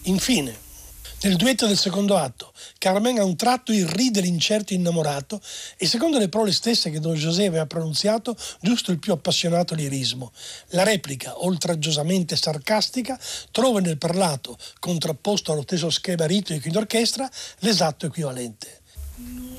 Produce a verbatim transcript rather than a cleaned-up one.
Infine, nel duetto del secondo atto, Carmen a un tratto irride l'incerto innamorato e, secondo le parole stesse che Don José aveva pronunziato, giusto il più appassionato lirismo. La replica, oltraggiosamente sarcastica, trova nel parlato, contrapposto allo stesso schema ritmico in orchestra, l'esatto equivalente.